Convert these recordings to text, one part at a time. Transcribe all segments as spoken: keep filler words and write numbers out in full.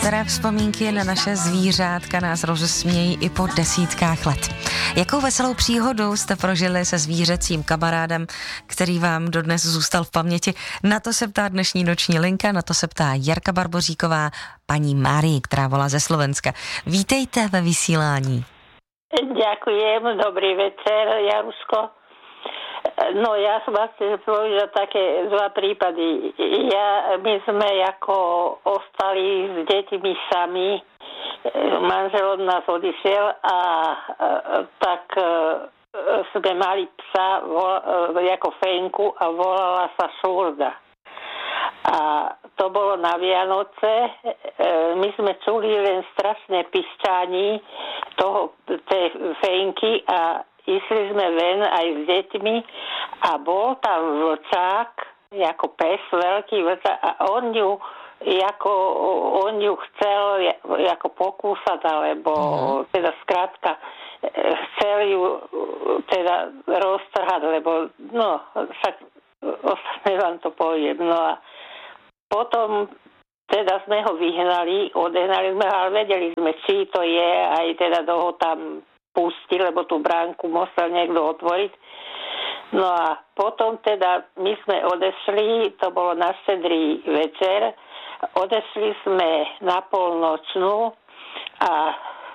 Staré vzpomínky na naše zvířátka nás rozesmějí i po desítkách let. Jakou veselou příhodu jste prožili se zvířecím kamarádem, který vám dodnes zůstal v paměti? Na to se ptá dnešní noční linka, na to se ptá Jarka Barboříková, paní Márii, která volá ze Slovenska. Vítejte ve vysílání. Ďakujem, dobrý večer, Jaruško. No ja som vás chcel povedať také dva prípady. Ja, my sme ako ostali s deťmi sami, manžel od nás odišiel a tak sme mali psa ako Fenku a volala sa Šurda. A to bolo na Vianoce. My sme čuli len strašné pišťanie toho, tej Fenky a išli sme ven aj s deťmi a bol tam vlčák, ako pes, veľký vlčák a on ju, ako, on ju chcel ako pokúsať, alebo uh-huh. teda skrátka chcel ju teda roztrhať, lebo no, však ostatné vám to poviem. No a potom teda sme ho vyhnali, odehnali sme ho, ale vedeli sme, či to je, aj teda toho tam pustiť, lebo tú bránku musel niekto otvoriť. No a potom teda my sme odešli, to bolo na štedrý večer, odešli sme na polnočnú a e,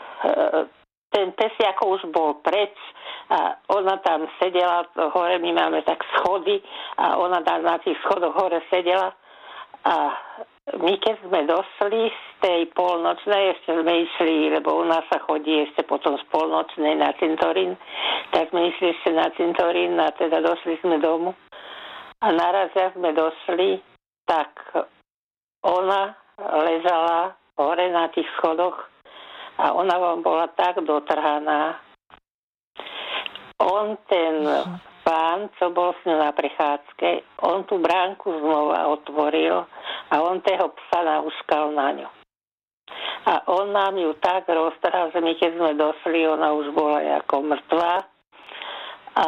ten pes ako už bol preč a ona tam sedela, hore my máme tak schody a ona tam na tých schodoch hore sedela a my keď sme došli z tej polnočnej, ešte sme išli, lebo u nás sa chodí ešte potom z polnočnej na cintorín, tak sme išli ešte na cintorín a teda došli sme domu. A naraz, jak sme došli, tak ona ležala hore na tých schodoch a ona vám bola tak dotrhaná. On ten pán, čo bol s ňou na prechádzke, on tú bránku znova otvoril a on toho psa nauškal na ňu. A on nám ju tak roztrhal, že my keď sme došli, ona už bola ako mŕtva. A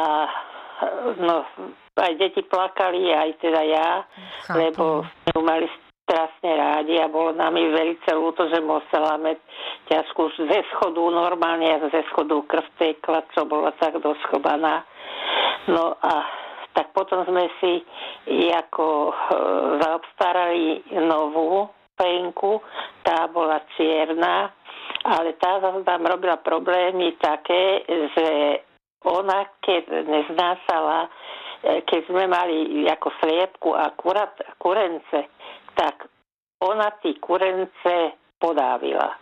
no, aj deti plakali, aj teda ja, Chápu. Lebo sme mali strašne rádi a bolo nám i veľmi ľúto, že musela mať ťažkú ze schodu, normálne ze schodu krv tekla, čo bola tak doschobaná. No a tak potom sme si ako e, zaobstarali novú Fenku, tá bola čierna, ale tá tam robila problémy také, že ona keď neznášala, keď sme mali ako sliepku a kurat, kurence, tak ona tí kurence podávila.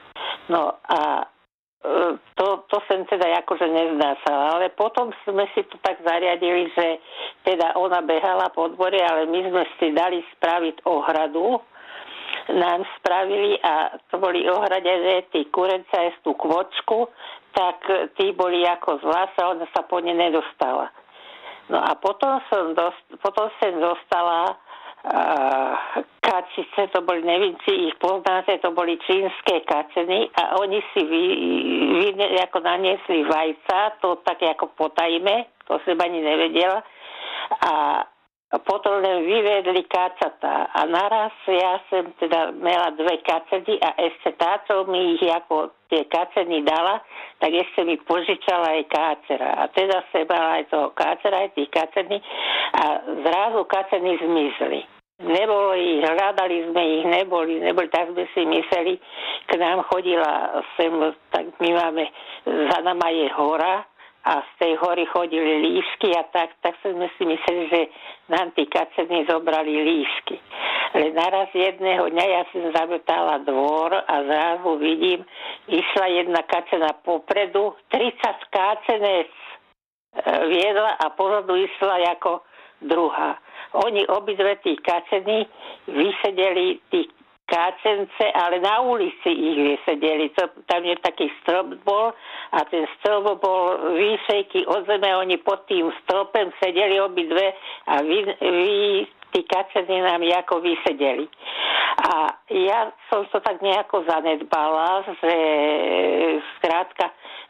No a To, to som teda akože neznášala, ale potom sme si to tak zariadili, že teda ona behala po dvore, ale my sme si dali spraviť ohradu, nám spravili a to boli ohradené tí kurenca aj tú kvočku, tak tí boli ako zvlášť a ona sa po ne nedostala. No a potom som, dost, potom som dostala Uh, kačice, to boli, neviem, či ich poznáte, to boli čínske kačeny a oni si vy, vy, ako naniesli vajca, to tak ako potajme, to som ani nevedela a potom len vyvedli kačatá a naraz ja som teda mala dve kačeny a ešte tá, čo mi ich ako tie kačeny dala, tak ešte mi požičala aj káčera a teda som mala aj toho káčera, aj tých kačeny a zrazu kačeny zmizli. Nebolo ich, hľadali sme ich, neboli, neboli, tak sme si mysleli, k nám chodila sem, tak my máme, za nama je hora a z tej hory chodili líšky a tak, tak sme si mysleli, že nám tí kaceny zobrali líšky. Ale naraz jedného dňa ja som zametala dvor a zrazu vidím, išla jedna kacena popredu, tridsať kácenec viedla a pozadu išla ako druhá. Oni obidve tí kaceny vysedeli tí kácence, ale na ulici ich vysedeli. To, tam je taký strop bol a ten strop bol výšejky od zeme. Oni pod tým stropem sedeli obidve a vy, vy tí kaceny nám ako vysedeli. A ja som to tak nejako zanedbala, že skrátka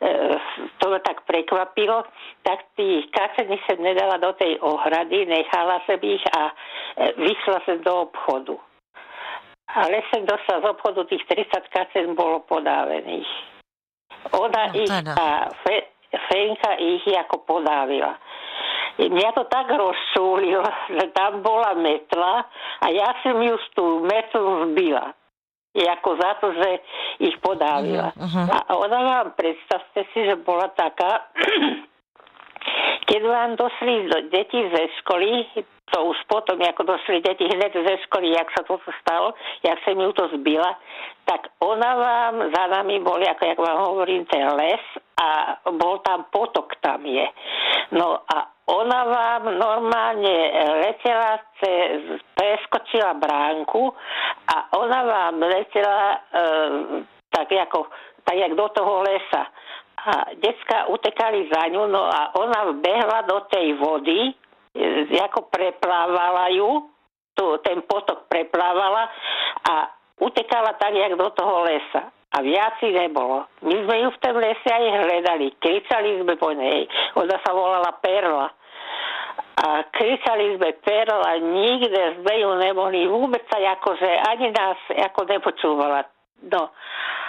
to ma tak prekvapilo, tak tých kaceny som nedala do tej ohrady, nechala som ich a vyšla som do obchodu. A Lesek dostal z obchodu tých tridsať kaset bolo podávených. Ona no, ich teda. a Fe, Fenka ich ako podávila. Mňa to tak rozčúlilo, že tam bola metla a ja som ju z tú metlu zbila. Ako za to, že ich podávila. Uh-huh. A ona vám, predstavte si, že bola taká, keď vám došli deti ze školy, to už potom, ako došli deti hneď ze školy, jak sa to stalo, jak sa mi to zbila, tak ona vám, za nami boli, ako jak vám hovorím, ten les a bol tam potok, tam je. No a ona vám normálne letela, cez, preskočila bránku a ona vám letela e, tak, ako, tak jak do toho lesa. A decka utekali za ňu, no a ona behla do tej vody, ako preplávala ju, tu, ten potok preplávala a utekala tak, jak do toho lesa. A viac nebolo. My sme ju v tom lese aj hľadali. Kričali sme po nej. Ona sa volala Perla. A kričali sme Perla, nikde sme ju nemohli. Vôbec sa akože ani nás ako nepočúvala. No.